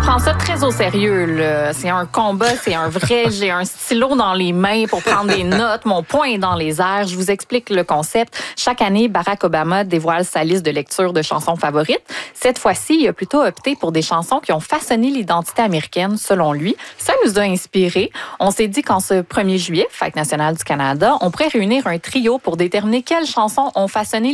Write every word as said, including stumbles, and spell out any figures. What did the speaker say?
prends ça très au sérieux, là. C'est un combat, c'est un vrai. J'ai un stylo dans les mains pour prendre des notes. Mon poing est dans les airs. Je vous explique le concept. Chaque année, Barack Obama dévoile sa liste de lecture de chansons favorites. Cette fois-ci, il a plutôt opté pour des chansons qui ont façonné l'identité américaine, selon lui. Ça nous a inspirés. On s'est dit qu'en ce premier juillet, Fête nationale du Canada, on pourrait réunir un trio pour déterminer quelles chansons ont façonné